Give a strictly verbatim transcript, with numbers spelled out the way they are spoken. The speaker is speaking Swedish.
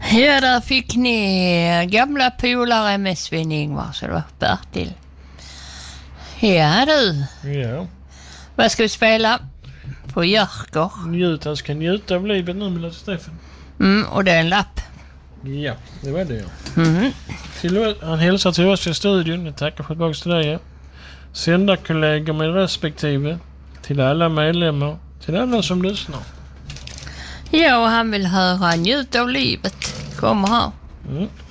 Ja, där fick ni gamla polare med Sven-Ingvar, så det var Bertil. Ja du. Ja. Vad ska vi spela? På Jörker. Njuta ska njuta av livet nu med Stefan. Mm, och det är en lapp. Ja, det var det ja. Mm. Till, han hälsar till oss i studion. Jag tackar för tillbaka till dig. Ja. Sändarkollegor med respektive. Till alla medlemmar. Till alla som lyssnar. Ja, och han vill höra njut av livet. Kommer här. Mm.